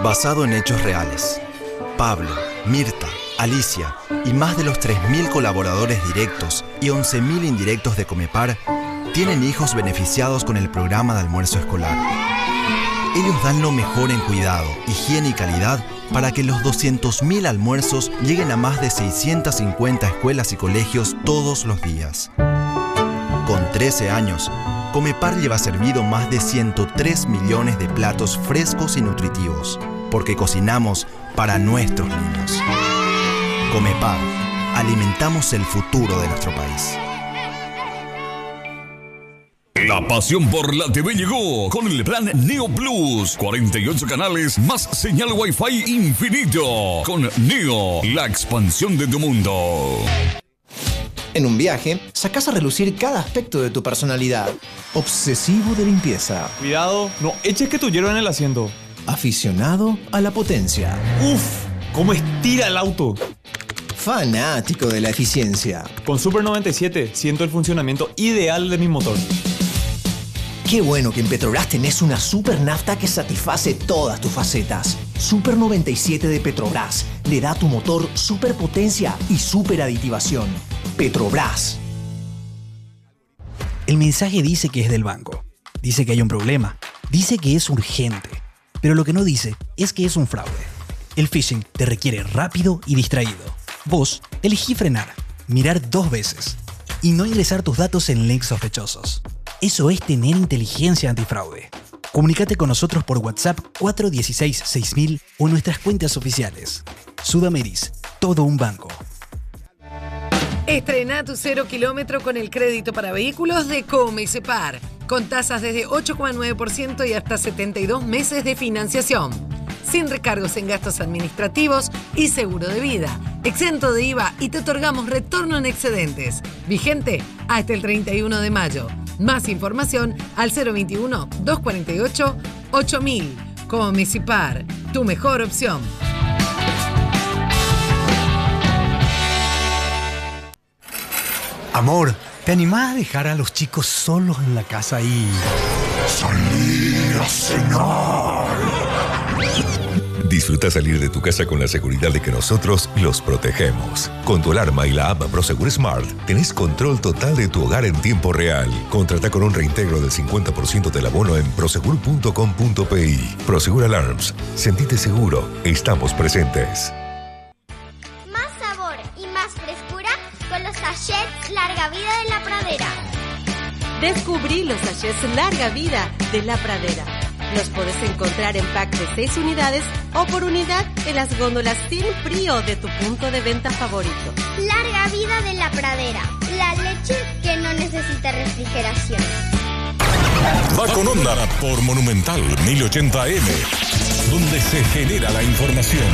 Basado en hechos reales. Pablo, Mirta, Alicia y más de los 3.000 colaboradores directos y 11.000 indirectos de Comepar tienen hijos beneficiados con el programa de almuerzo escolar. Ellos dan lo mejor en cuidado, higiene y calidad para que los 200.000 almuerzos lleguen a más de 650 escuelas y colegios todos los días. Con 13 años, Comepar lleva servido más de 103 millones de platos frescos y nutritivos, porque cocinamos para nuestros niños. Comepar, alimentamos el futuro de nuestro país. La pasión por la TV llegó con el plan Neo Plus. 48 canales más señal Wi-Fi infinito. Con Neo, la expansión de tu mundo. En un viaje, sacás a relucir cada aspecto de tu personalidad. Obsesivo de limpieza. Cuidado, no eches que tu hierro en el asiento. Aficionado a la potencia. ¡Uf! ¿Cómo estira el auto? Fanático de la eficiencia. Con Super 97 siento el funcionamiento ideal de mi motor. Qué bueno que en Petrobras tenés una super nafta que satisface todas tus facetas. Super 97 de Petrobras le da a tu motor super potencia y super aditivación. Petrobras. El mensaje dice que es del banco. Dice que hay un problema. Dice que es urgente. Pero lo que no dice es que es un fraude. El phishing te requiere rápido y distraído. Vos elegí frenar, mirar 2 veces y no ingresar tus datos en links sospechosos. Eso es tener inteligencia antifraude. Comunícate con nosotros por WhatsApp 416-6000 o nuestras cuentas oficiales. Sudameris, todo un banco. Estrena tu 0 kilómetro con el crédito para vehículos de Comecepar, con tasas desde 8,9% y hasta 72 meses de financiación. Sin recargos en gastos administrativos y seguro de vida. Exento de IVA y te otorgamos retorno en excedentes. Vigente hasta el 31 de mayo. Más información al 021-248-8000. Comecipar, tu mejor opción. Amor, ¿te animás a dejar a los chicos solos en la casa y salir a cenar? Disfruta salir de tu casa con la seguridad de que nosotros los protegemos. Con tu alarma y la app Prosegur Smart, tenés control total de tu hogar en tiempo real. Contrata con un reintegro del 50% del abono en prosegur.com.pi. Prosegur Alarms. Sentite seguro. Estamos presentes. Más sabor y más frescura con los sachets Larga Vida de La Pradera. Descubrí los sachets Larga Vida de La Pradera. Los podés encontrar en pack de 6 unidades o por unidad en las góndolas sin frío de tu punto de venta favorito. Larga Vida de La Pradera. La leche que no necesita refrigeración. Va con onda por Monumental 1080M, donde se genera la información.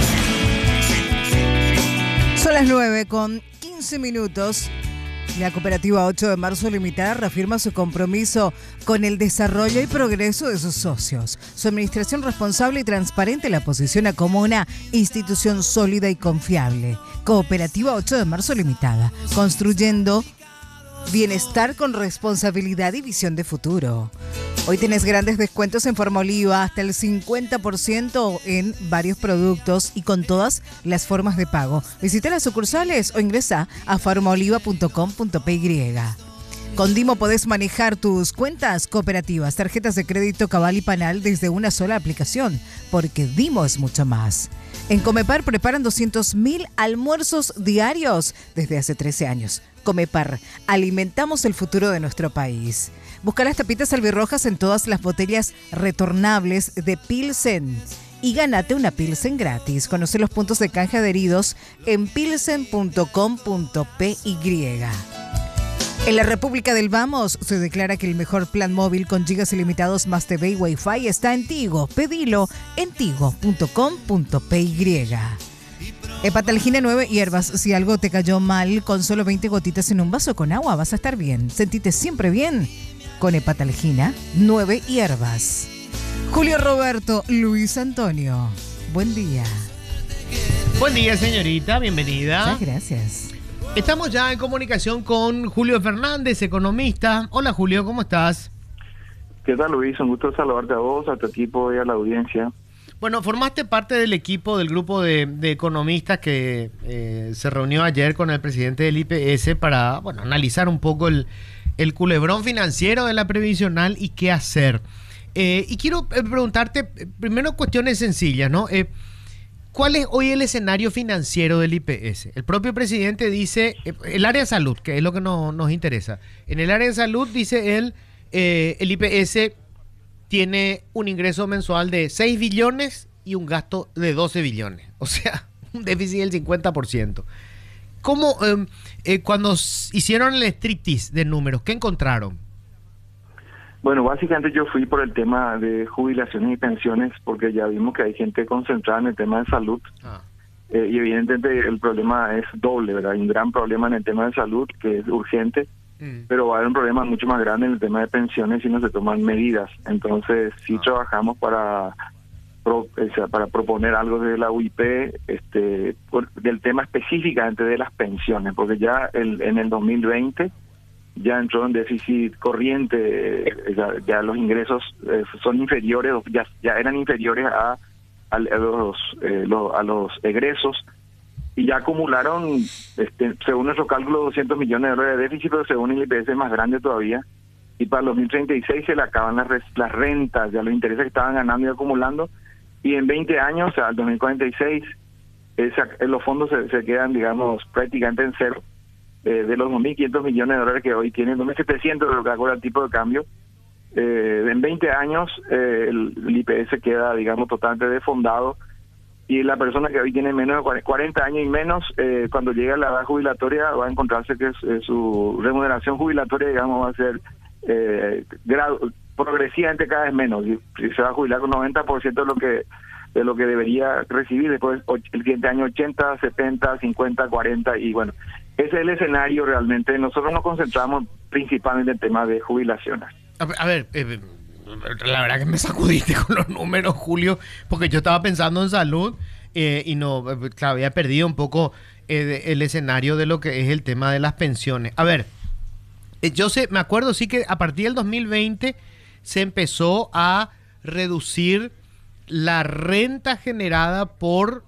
Son las 9:15. La cooperativa 8 de marzo Limitada reafirma su compromiso con el desarrollo y progreso de sus socios. Su administración responsable y transparente la posiciona como una institución sólida y confiable. Cooperativa 8 de marzo Limitada, construyendo bienestar con responsabilidad y visión de futuro. Hoy tenés grandes descuentos en Farmaoliva, hasta el 50% en varios productos y con todas las formas de pago. Visita las sucursales o ingresa a farmaoliva.com.py. Con Dimo podés manejar tus cuentas cooperativas, tarjetas de crédito, Cabal y Panal desde una sola aplicación, porque Dimo es mucho más. En Comepar preparan 200.000 almuerzos diarios desde hace 13 años. Comepar, alimentamos el futuro de nuestro país. Busca las tapitas albirrojas en todas las botellas retornables de Pilsen y gánate una Pilsen gratis. Conoce los puntos de canje adheridos en pilsen.com.py. En la República del Vamos se declara que el mejor plan móvil con gigas ilimitados más TV y Wi-Fi está en Tigo. Pedilo en tigo.com.py. Hepatalgina 9 hierbas. Si algo te cayó mal, con solo 20 gotitas en un vaso con agua vas a estar bien. Sentite siempre bien con Hepatalgina 9 hierbas. Julio Roberto, Luis Antonio. Buen día. Buen día, señorita. Bienvenida. Muchas gracias. Estamos ya en comunicación con Julio Fernández, economista. Hola, Julio, ¿cómo estás? ¿Qué tal, Luis? Un gusto saludarte a vos, a tu equipo y a la audiencia. Bueno, formaste parte del equipo del grupo de economistas que se reunió ayer con el presidente del IPS para, bueno, analizar un poco el culebrón financiero de la previsional y qué hacer. Y quiero preguntarte, primero cuestiones sencillas, ¿no? ¿Cuál es hoy el escenario financiero del IPS? El propio presidente dice, el área de salud, que es lo que nos interesa. En el área de salud, dice él, el IPS tiene un ingreso mensual de 6 billones y un gasto de 12 billones. O sea, un déficit del 50%. ¿Cómo, cuando hicieron el striptease de números, qué encontraron? Bueno, básicamente yo fui por el tema de jubilaciones y pensiones, porque ya vimos que hay gente concentrada en el tema de salud. Y evidentemente el problema es doble, ¿verdad? Hay un gran problema en el tema de salud, que es urgente, pero va a haber un problema mucho más grande en el tema de pensiones si no se toman medidas. Entonces, sí trabajamos para proponer algo de la UIP, del tema específicamente de las pensiones, porque ya en el 2020 ya entró en déficit corriente, ya los ingresos son inferiores, ya eran inferiores a los egresos, y ya acumularon, según nuestro cálculo, 200 millones de dólares de déficit, pero según el IPS es más grande todavía, y para el 2036 se le acaban las rentas, ya los intereses que estaban ganando y acumulando, y en 20 años, o sea, al 2046, los fondos se quedan, digamos, prácticamente en cero. De los 2.500 millones de dólares que hoy tienen, 2.700 de lo que acuerda el tipo de cambio, en 20 años el IPS queda, digamos, totalmente desfondado, y la persona que hoy tiene menos de 40 años y menos, cuando llega a la edad jubilatoria, va a encontrarse que su remuneración jubilatoria, digamos, va a ser progresivamente cada vez menos, y se va a jubilar con 90% de lo que debería recibir, después el siguiente año 80, 70, 50, 40, y bueno, ese es el escenario realmente. Nosotros nos concentramos principalmente en el tema de jubilaciones. A ver, la verdad que me sacudiste con los números, Julio, porque yo estaba pensando en salud y no, claro, había perdido un poco el escenario de lo que es el tema de las pensiones. A ver, me acuerdo sí que a partir del 2020 se empezó a reducir la renta generada por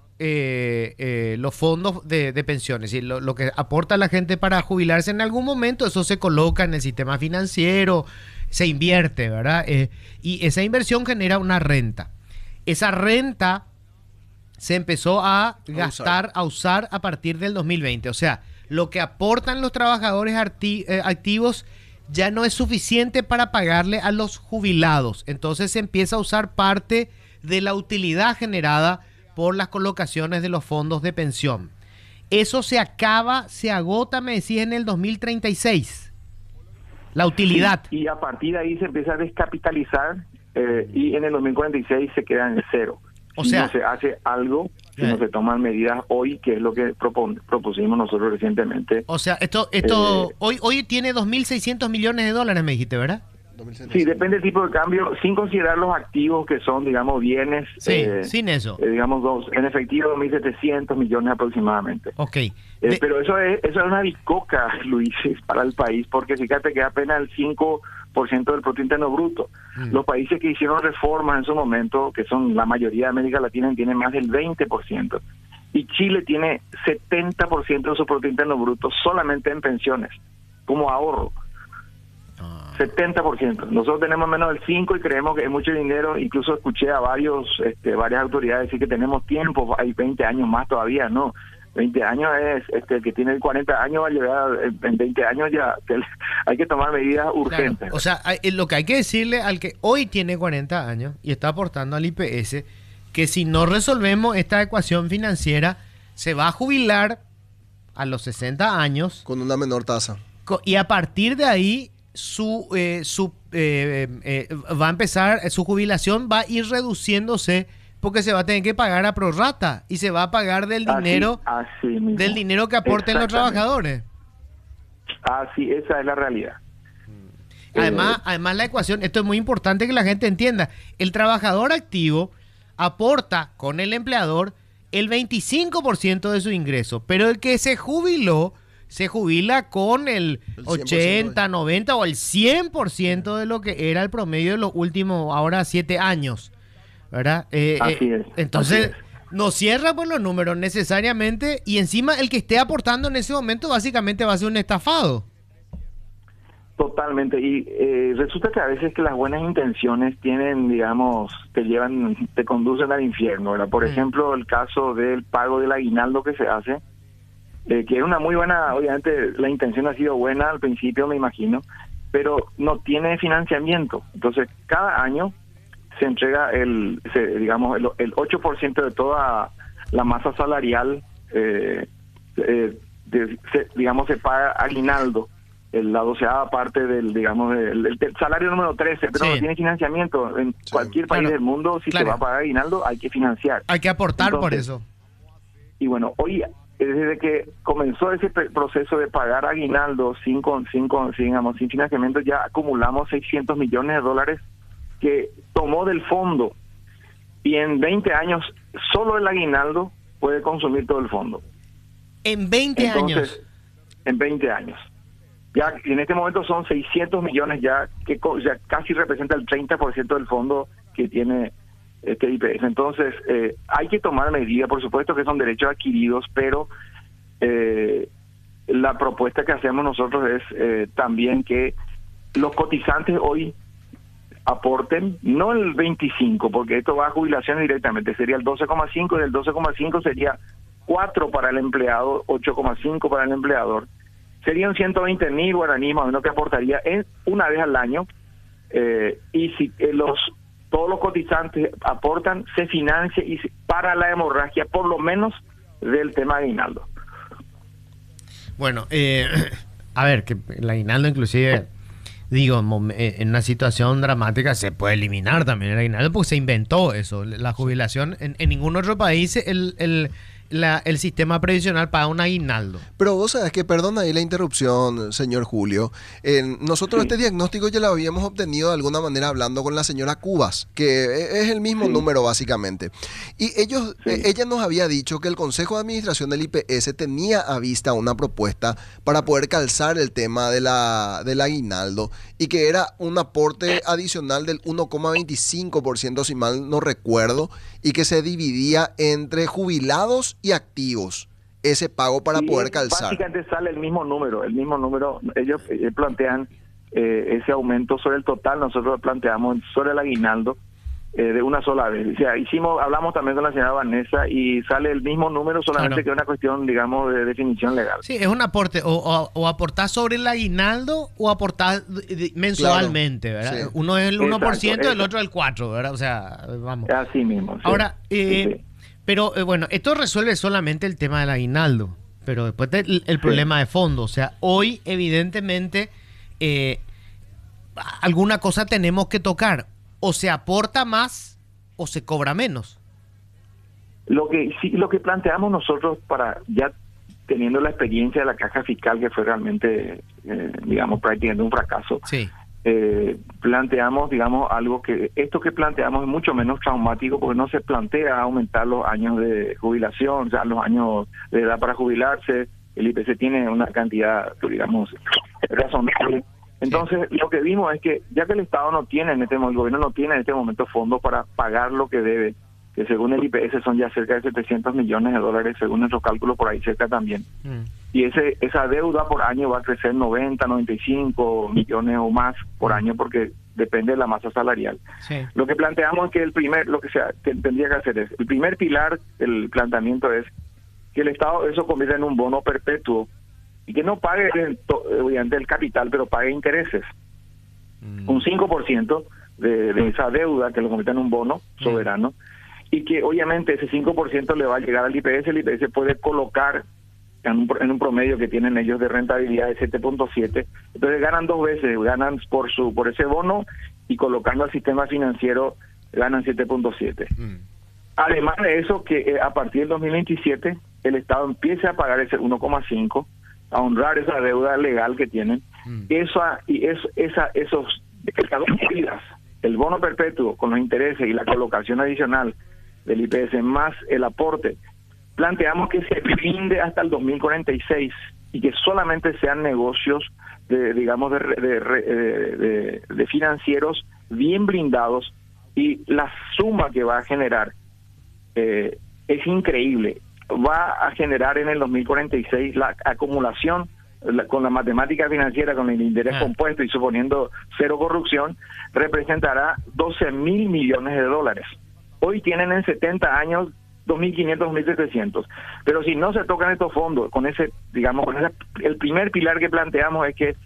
los fondos de pensiones, y lo que aporta la gente para jubilarse en algún momento, eso se coloca en el sistema financiero, se invierte, ¿verdad? Y esa inversión genera una renta. Esa renta se empezó a usar a partir del 2020. O sea, lo que aportan los trabajadores activos ya no es suficiente para pagarle a los jubilados. Entonces se empieza a usar parte de la utilidad generada por las colocaciones de los fondos de pensión. Eso se agota, me decís, en el 2036. La utilidad. Sí, y a partir de ahí se empieza a descapitalizar y en el 2046 se queda en cero. O sea, no se hace algo, si no se toman medidas hoy, que es lo que propusimos nosotros recientemente. O sea, esto hoy tiene 2.600 millones de dólares, me dijiste, ¿verdad? Sí, depende del tipo de cambio, sin considerar los activos que son, digamos, bienes. Sí, sin eso. Digamos, en efectivo, 2.700 millones aproximadamente. Ok. Pero eso es una bicoca, Luis, para el país, porque fíjate que apenas el 5% del Producto Interno Bruto. Los países que hicieron reformas en su momento, que son la mayoría de América Latina, tienen más del 20%. Y Chile tiene 70% de su Producto Interno Bruto solamente en pensiones, como ahorro. 70%. Nosotros tenemos menos del 5% y creemos que es mucho dinero. Incluso escuché a varias autoridades decir que tenemos tiempo, hay 20 años más todavía, ¿no? 20 años es, el que tiene 40 años va a llegar, en 20 años ya hay que tomar medidas urgentes. Claro. O sea, lo que hay que decirle al que hoy tiene 40 años y está aportando al IPS, que si no resolvemos esta ecuación financiera, se va a jubilar a los 60 años. Con una menor tasa. Y a partir de ahí, va a empezar, su jubilación va a ir reduciéndose, porque se va a tener que pagar a prorrata y se va a pagar del dinero que aporten los trabajadores. Así, esa es la realidad. Además la ecuación, esto es muy importante que la gente entienda, el trabajador activo aporta con el empleador el 25% de su ingreso, pero el que se jubiló se jubila con el 80, 90 o el 100% de lo que era el promedio de los últimos, ahora 7 años. ¿verdad? Así es. Entonces, así es. no cierra por los números necesariamente y encima el que esté aportando en ese momento básicamente va a ser un estafado. Totalmente. Y resulta que a veces que las buenas intenciones tienen, digamos, te conducen al infierno, ¿verdad? Por ejemplo, el caso del pago del aguinaldo que se hace, que es una muy buena, obviamente la intención ha sido buena al principio, me imagino, pero no tiene financiamiento. Entonces, cada año se entrega digamos, el 8% de toda la masa salarial, digamos, se paga aguinaldo, la 12ª parte del, digamos, el salario número 13, pero no tiene financiamiento. En cualquier país del mundo, si se va a pagar aguinaldo, hay que financiar. Hay que aportar. Entonces, por eso. Y bueno, hoy, desde que comenzó ese proceso de pagar aguinaldo sin financiamiento, ya acumulamos 600 millones de dólares que tomó del fondo, y en 20 años solo el aguinaldo puede consumir todo el fondo. En 20 años. En 20 años. Ya en este momento son 600 millones ya, que ya casi representa el 30% del fondo que tiene este IPS. Entonces, hay que tomar medidas, por supuesto que son derechos adquiridos, pero la propuesta que hacemos nosotros es también que los cotizantes hoy aporten, no el 25, porque esto va a jubilaciones directamente, sería el 12,5, y del 12,5 sería 4 para el empleado, 8,5 para el empleador. Serían 120.000 guaraníes más o menos que aportaría una vez al año, y si todos los cotizantes aportan, se financia y para la hemorragia, por lo menos, del tema de aguinaldo. Bueno, a ver, que el aguinaldo inclusive, digo, en una situación dramática se puede eliminar también el aguinaldo porque se inventó eso. La jubilación, en ningún otro país el sistema previsional paga un aguinaldo. Pero vos sabés que, perdona ahí la interrupción, señor Julio, nosotros este diagnóstico ya lo habíamos obtenido de alguna manera hablando con la señora Cubas, que es el mismo número básicamente. Y ella nos había dicho que el Consejo de Administración del IPS tenía a vista una propuesta para poder calzar el tema del aguinaldo y que era un aporte adicional del 1,25%, si mal no recuerdo, y que se dividía entre jubilados y activos, ese pago para poder calzar. Básicamente sale el mismo número, ellos plantean ese aumento sobre el total, nosotros planteamos sobre el aguinaldo de una sola vez. O sea, hablamos también con la señora Vanessa y sale el mismo número, solamente que es una cuestión, digamos, de definición legal. Sí, es un aporte, o aportar sobre el aguinaldo o aportar mensualmente, ¿verdad? Sí. Uno es el 1%, el otro el 4%, ¿verdad? O sea, vamos. Así mismo. Sí. Ahora, pero bueno, esto resuelve solamente el tema del aguinaldo, pero después el problema de fondo. O sea, hoy evidentemente alguna cosa tenemos que tocar. O se aporta más o se cobra menos. Lo que planteamos nosotros, para ya teniendo la experiencia de la caja fiscal, que fue realmente, digamos, prácticamente un fracaso, planteamos, digamos, algo esto que planteamos es mucho menos traumático, porque no se plantea aumentar los años de jubilación, o sea, los años de edad para jubilarse. El IPC tiene una cantidad, digamos, razonable. Entonces, lo que vimos es que ya que el Estado el gobierno no tiene en este momento fondos para pagar lo que debe, que según el IPS son ya cerca de 700 millones de dólares, según nuestros cálculos por ahí cerca también. Y esa deuda por año va a crecer 90, 95 millones o más por año, porque depende de la masa salarial. Lo que planteamos es que que tendría que hacer es, el primer pilar del planteamiento es que el Estado eso convierta en un bono perpetuo, y que no pague obviamente el capital, pero pague intereses. Un 5% de esa deuda que lo convierta en un bono soberano, y que obviamente ese 5% le va a llegar al IPS. El IPS puede colocar en un promedio que tienen ellos de rentabilidad de 7.7. Entonces ganan dos veces, ganan por ese bono, y colocando al sistema financiero ganan 7.7. Además de eso, que a partir del 2027 el Estado empiece a pagar ese 1,5, a honrar esa deuda legal que tienen. Esos medidas, el bono perpetuo con los intereses y la colocación adicional del IPS más el aporte, planteamos que se brinde hasta el 2046 y que solamente sean negocios de financieros bien blindados, Y la suma que va a generar es increíble. Va a generar en el 2046 la acumulación con la matemática financiera, con el interés compuesto y suponiendo cero corrupción, representará 12.000 millones de dólares. Hoy tienen en 70 años 2.500, 2.700. Pero si no se tocan estos fondos, con ese, digamos, el primer pilar que planteamos es que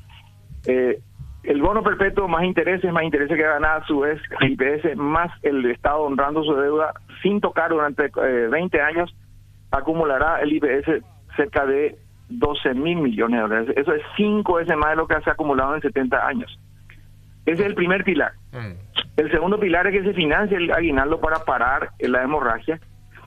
el bono perpetuo más intereses que gana a su vez el IPS, más el Estado honrando su deuda sin tocar durante 20 años, acumulará el IPS cerca de 12.000 millones de dólares. Eso es 5 veces más de lo que se ha acumulado en 70 años. Ese es el primer pilar. El segundo pilar es que se financie el aguinaldo para parar la hemorragia.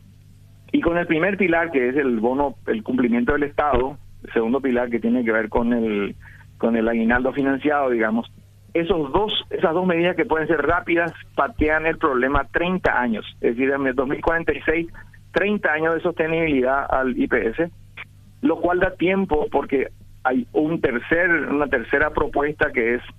Y con el primer pilar, que es el bono, el cumplimiento del Estado, el segundo pilar que tiene que ver con el aguinaldo financiado, digamos, esas dos medidas que pueden ser rápidas patean el problema 30 años. Es decir, en el 2046, 30 años de sostenibilidad al IPS, lo cual da tiempo porque hay una tercera propuesta que es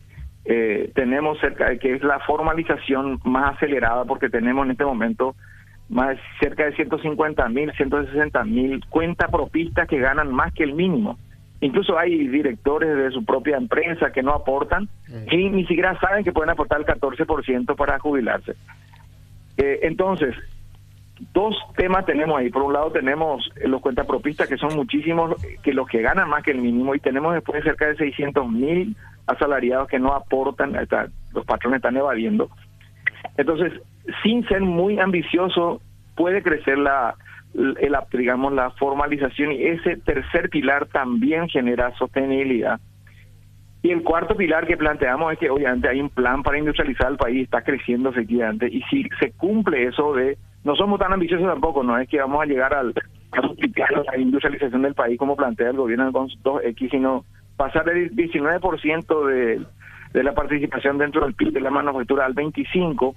tenemos que es la formalización más acelerada, porque tenemos en este momento cerca de 150.000, 160.000 cuentapropistas que ganan más que el mínimo. Incluso hay directores de su propia empresa que no aportan y ni siquiera saben que pueden aportar el 14% para jubilarse. Entonces, dos temas tenemos ahí. Por un lado tenemos los cuentapropistas, que son muchísimos, que los que ganan más que el mínimo, y tenemos después cerca de 600.000 asalariados que no aportan, los patrones están evadiendo. Entonces, sin ser muy ambicioso, puede crecer la formalización, y ese tercer pilar también genera sostenibilidad. Y el cuarto pilar que planteamos es que obviamente hay un plan para industrializar el país, está creciendo efectivamente, y si se cumple eso no somos tan ambiciosos tampoco, no es que vamos a llegar a duplicar la industrialización del país como plantea el gobierno con 2X, sino pasar del 19% de la participación dentro del PIB de la manufactura al 25%.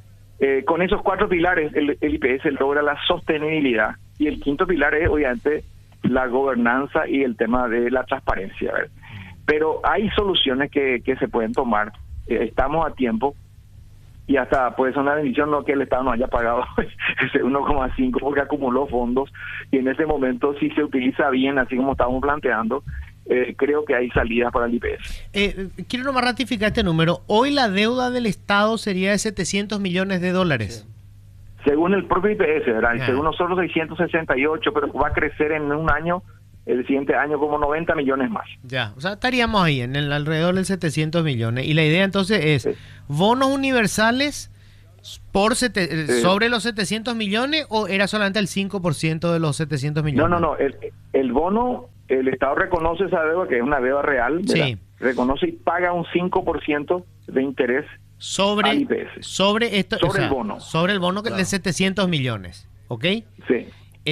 Con esos cuatro pilares el IPS logra la sostenibilidad, y el quinto pilar es obviamente la gobernanza y el tema de la transparencia. Pero hay soluciones que se pueden tomar, estamos a tiempo, y hasta puede ser una bendición no que el Estado no haya pagado ese 1,5 porque acumuló fondos, y en ese momento, si se utiliza bien, así como estamos planteando, creo que hay salidas para el IPS. Quiero nomás ratificar este número. Hoy la deuda del Estado sería de 700 millones de dólares. Según el propio IPS, ¿verdad? Y según nosotros 668, pero va a crecer en un año, el siguiente año, como 90 millones más. Ya, o sea, estaríamos ahí en el alrededor del 700 millones. Y la idea entonces es bonos universales sobre los 700 millones, ¿o era solamente el 5% de los 700 millones? No. El bono, el Estado reconoce esa deuda, que es una deuda real, sí. Reconoce y paga un 5% de interés sobre al IPS. Sobre el bono. Sobre el bono de 700 millones, ¿ok? Sí.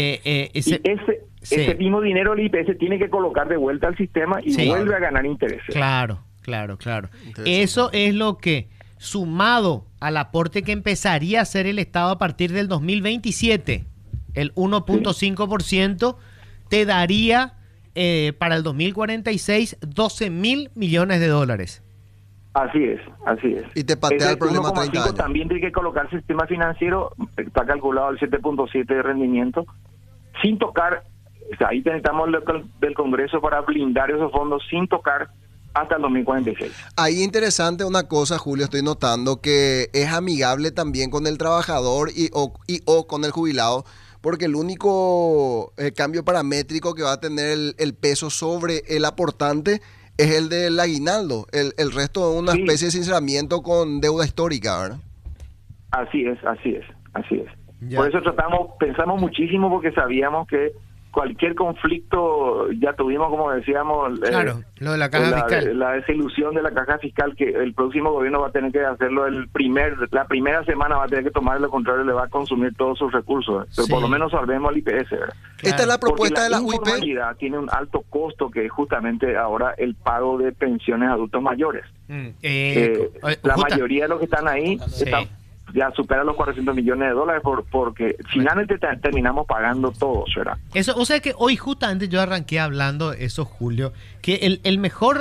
Ese mismo dinero el IPS tiene que colocar de vuelta al sistema y vuelve a ganar intereses. Claro. Eso es lo que, sumado al aporte que empezaría a hacer el Estado a partir del 2027, el 1.5%, te daría para el 2046 12.000 millones de dólares. Así es. Y te patea el problema 30 años. También tiene que colocar el sistema financiero, está calculado el 7.7 de rendimiento, sin tocar, o sea, ahí necesitamos del Congreso para blindar esos fondos sin tocar hasta el 2046. Ahí interesante una cosa, Julio, estoy notando que es amigable también con el trabajador o con el jubilado, porque el único cambio paramétrico que va a tener el peso sobre el aportante es el del aguinaldo. El resto es una especie de sinceramiento con deuda histórica, ¿verdad? Así es. Ya. Por eso pensamos muchísimo, porque sabíamos que cualquier conflicto, ya tuvimos, como decíamos, lo de la caja fiscal, la desilusión de la caja fiscal, que el próximo gobierno va a tener que hacerlo la primera semana, va a tener que tomar, lo contrario le va a consumir todos sus recursos. Pero por lo menos salvemos al IPS. Claro. Esta es la propuesta de la UIP. La informalidad tiene un alto costo, que es justamente ahora el pago de pensiones a adultos mayores. La mayoría de los que están ahí ya supera los 400 millones de dólares porque finalmente terminamos pagando todos, ¿verdad? Eso, o sea que hoy justamente yo arranqué hablando eso, Julio, que el mejor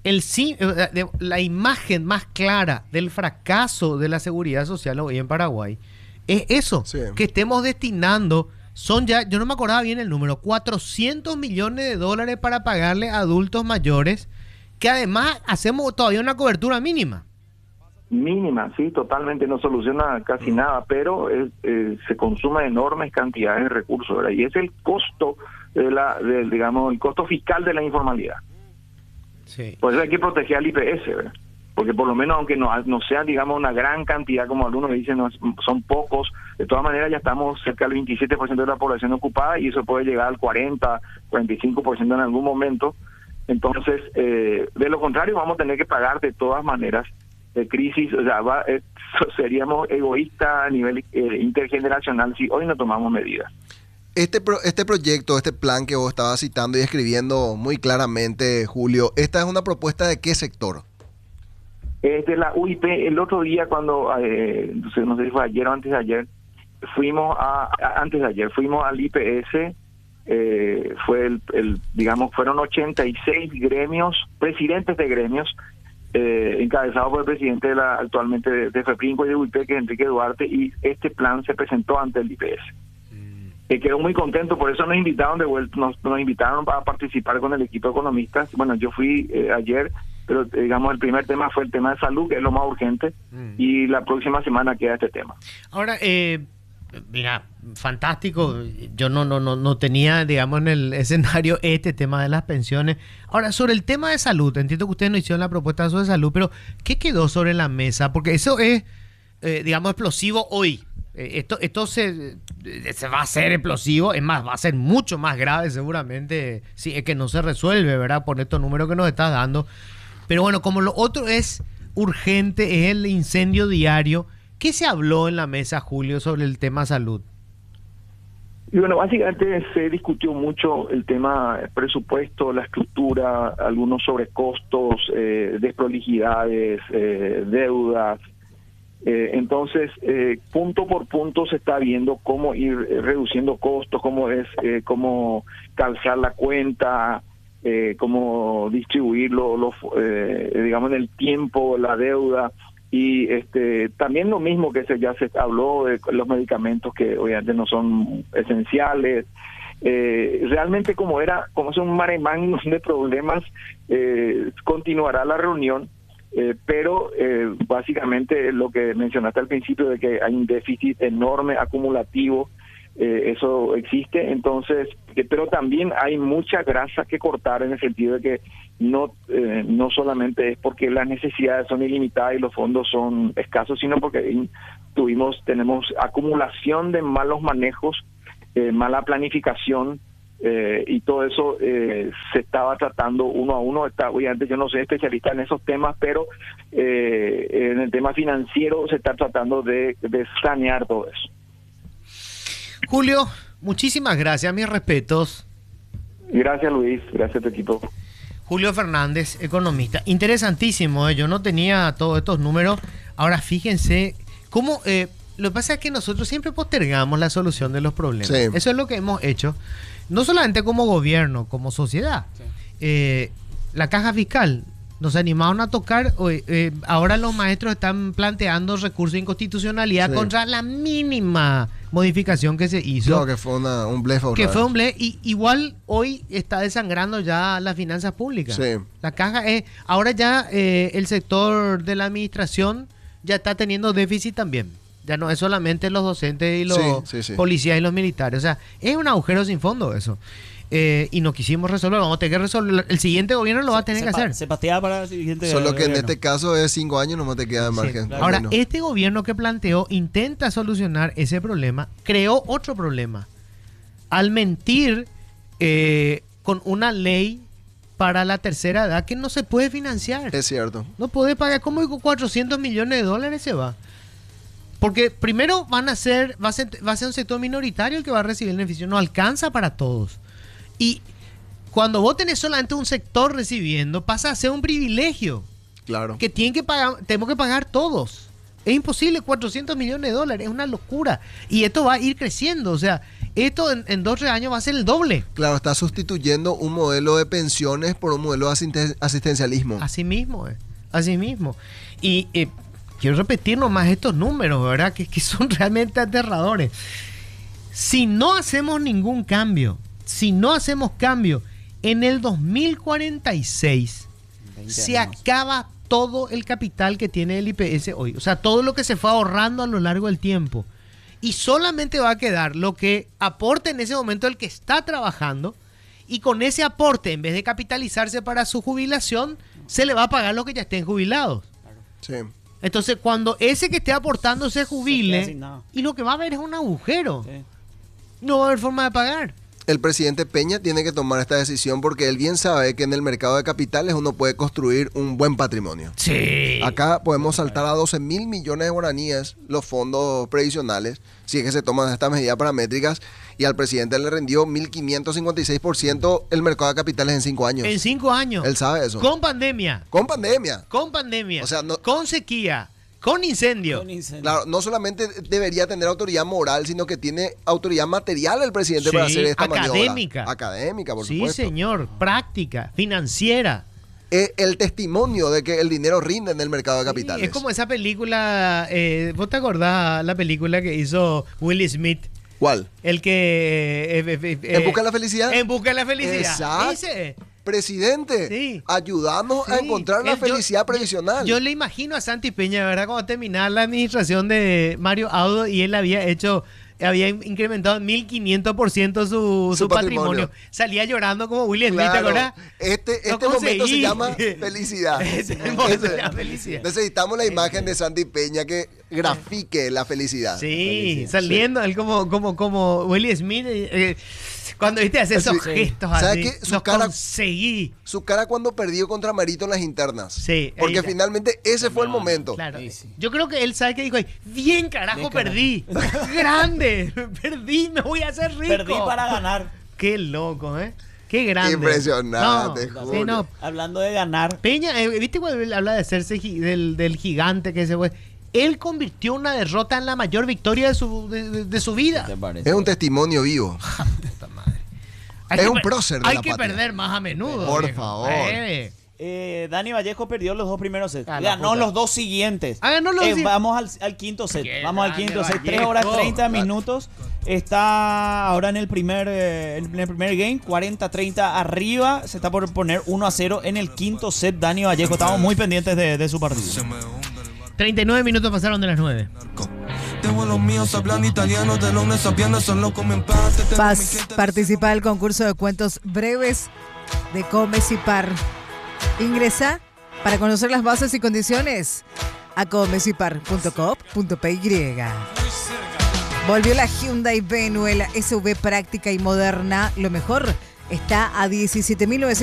la imagen más clara del fracaso de la seguridad social hoy en Paraguay es eso, que estemos destinando, yo no me acordaba bien el número, 400 millones de dólares para pagarle a adultos mayores, que además hacemos todavía una cobertura mínima. Mínima, sí, totalmente, no soluciona casi nada, pero se consume enormes cantidades de recursos, ¿verdad? Y es el costo digamos, el costo fiscal de la informalidad. Sí. Por eso hay que proteger al IPS, ¿verdad? Porque por lo menos, aunque no sea, digamos, una gran cantidad, como algunos dicen, son pocos, de todas maneras ya estamos cerca del 27% de la población ocupada y eso puede llegar al 40, 45% en algún momento. Entonces, de lo contrario, vamos a tener que pagar de todas maneras crisis. O sea, seríamos egoístas a nivel intergeneracional si hoy no tomamos medidas. Este proyecto, este plan que vos estabas citando y escribiendo muy claramente, Julio, ¿esta es una propuesta de qué sector? Es de la UIP. El otro día cuando, no sé si fue ayer o antes de ayer, fuimos al IPS, fueron 86 gremios, presidentes de gremios, encabezados por el presidente actualmente de FEPRINCO y de UIP, que es Enrique Duarte, y este plan se presentó ante el IPS. Quedó muy contento, por eso nos invitaron de vuelta, nos invitaron a participar con el equipo de economistas. Bueno, yo fui ayer, pero digamos el primer tema fue el tema de salud, que es lo más urgente, y la próxima semana queda este tema. Ahora, mira, fantástico, yo no tenía, digamos, en el escenario este tema de las pensiones. Ahora, sobre el tema de salud, entiendo que ustedes no hicieron la propuesta sobre salud, pero ¿qué quedó sobre la mesa? Porque eso es, digamos, explosivo hoy. Esto se va a hacer explosivo, es más, va a ser mucho más grave seguramente si es que no se resuelve, ¿verdad? Por estos números que nos estás dando. Pero bueno, como lo otro es urgente, es el incendio diario, ¿qué se habló en la mesa, Julio, sobre el tema salud? Y bueno, básicamente se discutió mucho el tema presupuesto, la estructura, algunos sobrecostos, desprolijidades, deudas. Entonces, punto por punto se está viendo cómo ir reduciendo costos, cómo calzar la cuenta, cómo distribuirlo, digamos, en el tiempo, la deuda. Y también lo mismo que ya se habló de los medicamentos que obviamente no son esenciales. Realmente como es un mare magnum de problemas, continuará la reunión. Pero básicamente lo que mencionaste al principio de que hay un déficit enorme acumulativo, eso existe. Entonces, pero también hay mucha grasa que cortar, en el sentido de que no solamente es porque las necesidades son ilimitadas y los fondos son escasos, sino porque tenemos acumulación de malos manejos, mala planificación, y todo eso se estaba tratando uno a uno. Obviamente yo no soy especialista en esos temas, pero en el tema financiero se está tratando de sanear todo eso. Julio, muchísimas gracias, mis respetos. Gracias, Luis, gracias a tu equipo. Julio Fernández, economista. Interesantísimo, yo no tenía todos estos números. Ahora fíjense cómo... lo que pasa es que nosotros siempre postergamos la solución de los problemas. Sí. Eso es lo que hemos hecho, no solamente como gobierno, como sociedad. Sí. La caja fiscal, nos animaron a tocar. Ahora los maestros están planteando recurso de inconstitucionalidad contra la mínima modificación que se hizo. No, que fue un blef. Fue un blef. Y igual hoy está desangrando ya las finanzas públicas. Sí. La caja ahora ya el sector de la administración ya está teniendo déficit también. Ya no es solamente los docentes y los policías y los militares. O sea, es un agujero sin fondo eso. Y no quisimos resolverlo. Vamos a tener que resolverlo. El siguiente gobierno lo va a tener que hacer. Se patea para el siguiente Solo que gobierno. en este caso es 5 años, no te queda de margen. Claro. Ahora, este gobierno que planteó intenta solucionar ese problema, creó otro problema. Al mentir con una ley para la tercera edad que no se puede financiar. Es cierto. No puede pagar. ¿Cómo 400 millones de dólares se va? Porque primero va a ser un sector minoritario el que va a recibir el beneficio. No alcanza para todos. Y cuando vos tenés solamente un sector recibiendo, pasa a ser un privilegio. Claro. Que tenemos que pagar todos. Es imposible, 400 millones de dólares, es una locura. Y esto va a ir creciendo, o sea, esto en 2 o 3 años va a ser el doble. Claro, está sustituyendo un modelo de pensiones por un modelo de asistencialismo. Así mismo, así mismo. Y quiero repetir nomás estos números, ¿verdad? Que son realmente aterradores. Si no hacemos ningún cambio, en el 2046 se acaba todo el capital que tiene el IPS hoy. O sea, todo lo que se fue ahorrando a lo largo del tiempo. Y solamente va a quedar lo que aporte en ese momento el que está trabajando. Y con ese aporte, en vez de capitalizarse para su jubilación, se le va a pagar los que ya estén jubilados. Sí. Entonces, cuando ese que esté aportando se jubile, y lo que va a haber es un agujero. Sí. No va a haber forma de pagar. El presidente Peña tiene que tomar esta decisión porque él bien sabe que en el mercado de capitales uno puede construir un buen patrimonio. Sí. Acá podemos saltar a 12.000 millones de guaraníes los fondos previsionales, si es que se toman estas medidas paramétricas, y al presidente le rindió 1.556% el mercado de capitales en 5 años. En 5 años. Él sabe eso. Con pandemia. Con pandemia. Con pandemia. O sea, no, con sequía. Con incendio. Claro, no solamente debería tener autoridad moral, sino que tiene autoridad material el presidente para hacer esta académica. maniobra. Académica, por supuesto. Sí, señor. Práctica, financiera. El testimonio de que el dinero rinde en el mercado de capitales. Es como esa película, ¿vos te acordás la película que hizo Will Smith? ¿Cuál? El que... ¿En busca de la felicidad? En busca de la felicidad. Exacto. Ese. Presidente, sí. Ayudarnos a encontrar la felicidad previsional. Yo le imagino a Santi Peña, ¿verdad? Cuando terminaba la administración de Mario Audo y él había incrementado en 1.500% su patrimonio. Salía llorando como Will Smith, ¿te acordás? Este momento se llama felicidad. Felicidad. Necesitamos la imagen de Santi Peña que grafique la felicidad. Sí, saliendo, él como Will Smith. Cuando viste hacer esos gestos así, que conseguí. Su cara cuando perdió contra Marito en las internas. Sí. Porque finalmente ese fue el momento. Claro. Sí. Yo creo que él sabe que dijo, bien carajo, perdí. Grande, perdí, me voy a hacer rico. Perdí para ganar. Qué loco, ¿eh? Qué grande. Impresionante. No. Hablando de ganar. Peña, ¿viste cuando él habla de hacerse del gigante que se fue? Él convirtió una derrota en la mayor victoria de su vida. Es un testimonio vivo. Es un prócer de la Hay patria. que perder más a menudo. Por favor. Dani Vallejo perdió los 2 primeros sets. Ganó los 2 siguientes. Vamos al quinto set. Vamos al quinto set. 3 horas 30 minutos. Está ahora en el primer game. 40-30 arriba. Se está por poner 1-0 en el quinto set. Dani Vallejo. Estamos muy pendientes de su partido. 39 minutos pasaron de las 9. Participa del concurso de cuentos breves de Comecipar. Ingresa para conocer las bases y condiciones a comecipar.com.py. Volvió la Hyundai Venue, la SUV práctica y moderna. Lo mejor está a 17.900